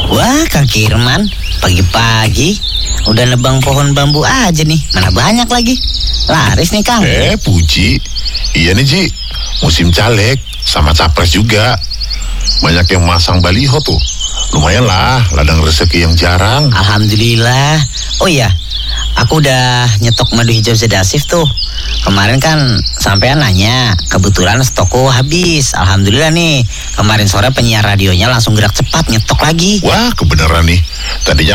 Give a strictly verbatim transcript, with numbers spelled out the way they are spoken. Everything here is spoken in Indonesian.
Wah, Kang Kirman, pagi-pagi udah nebang pohon bambu aja nih. Mana banyak lagi. Laris nih, Kang. Eh, Puji. Iya nih, Ji. Musim caleg sama capres juga. Banyak yang masang baliho tuh. Lumayan lah, ladang rezeki yang jarang. Alhamdulillah. Oh iya, aku udah nyetok madu hijau sedasif tuh. Kemarin kan sampean nanya, kebetulan stokku habis. Alhamdulillah nih, kemarin sore penyiar radionya langsung gerak cepat nyetok lagi. Wah, kebenaran nih. Tadinya